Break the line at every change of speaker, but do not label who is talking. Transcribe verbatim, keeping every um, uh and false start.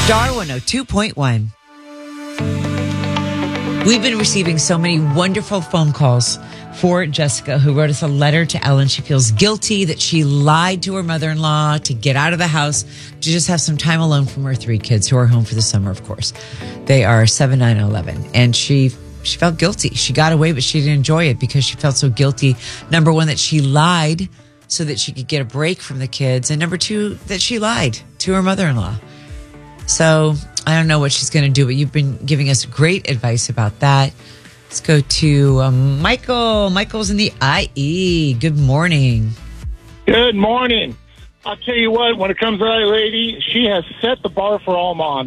Star one oh two point one. We've been receiving so many wonderful phone calls for Jessica, who wrote us a letter to Ellen. She feels guilty that she lied to her mother-in-law to get out of the house, to just have some time alone from her three kids who are home for the summer, of course. They are seven, nine, and eleven. And she she felt guilty. She got away, but she didn't enjoy it because she felt so guilty. Number one, that she lied so that she could get a break from the kids. And number two, that she lied to her mother-in-law. So I don't know what she's going to do, but you've been giving us great advice about that. Let's go to um, Michael. Michael's in the I E. Good morning.
Good morning. I'll tell you what, when it comes to that lady, she has set the bar for all moms.